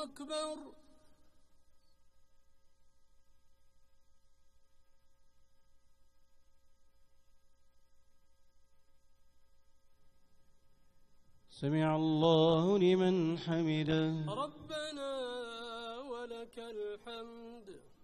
أكبر. سمع الله لمن حمده. ربنا ولك الحمد.